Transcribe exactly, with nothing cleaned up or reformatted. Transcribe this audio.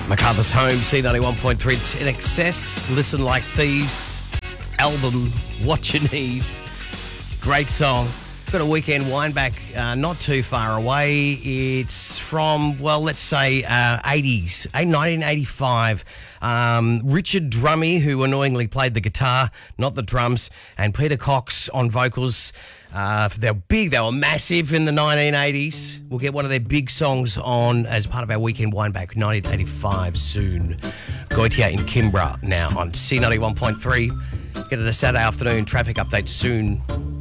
MacArthur's Home, C ninety-one point three. It's In Excess, Listen Like Thieves, album, What You Need. Great song. Got a weekend wind back uh, not too far away. It's from, well, let's say uh, eighties, nineteen eighty-five. Um, Richard Drummy, who annoyingly played the guitar, not the drums, and Peter Cox on vocals. Uh, they were big, they were massive in the nineteen eighties. We'll get one of their big songs on as part of our weekend wind back, nineteen eighty-five soon. Goitia in Kimbra now on C ninety-one point three. Get it a Saturday afternoon traffic update soon.